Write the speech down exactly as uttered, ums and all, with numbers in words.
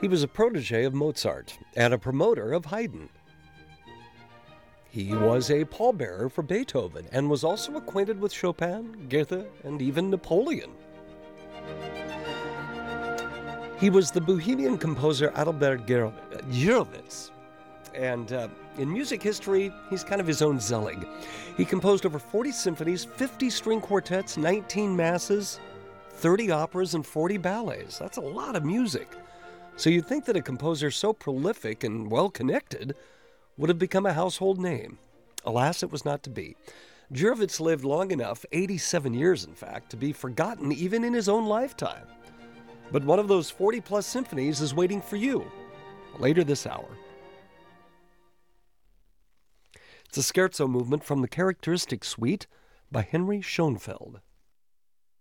He was a protege of Mozart and a promoter of Haydn. He was a pallbearer for Beethoven and was also acquainted with Chopin, Goethe, and even Napoleon. He was the Bohemian composer Adalbert Gurewitz, and uh, in music history, he's kind of his own Zelig. He composed over forty symphonies, fifty string quartets, nineteen masses, thirty operas, and forty ballets. That's a lot of music. So you'd think that a composer so prolific and well-connected would have become a household name. Alas, it was not to be. Gurewitz lived long enough, eighty-seven years in fact, to be forgotten even in his own lifetime. But one of those forty-plus symphonies is waiting for you later this hour. It's a scherzo movement from the Characteristic Suite by Henry Schoenfeld.